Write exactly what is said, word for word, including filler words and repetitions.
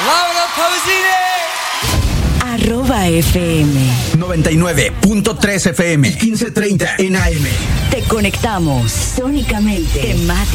Laura Pausini. Arroba F M noventa y nueve punto tres F M y quince treinta en A M. Te conectamos sónicamente. Temática.